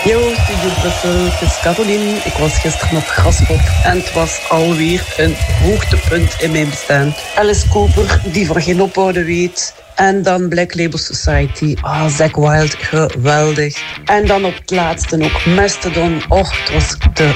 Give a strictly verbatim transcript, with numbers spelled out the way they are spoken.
Yo, Studio Brussel, het is Caroline. Ik was gisteren op Graspop en het was alweer een hoogtepunt in mijn bestaan. Alice Cooper, die van geen ophouden weet. En dan Black Label Society. Ah, oh, Zakk Wylde, geweldig. En dan op het laatste ook Mastodon. Och, het was te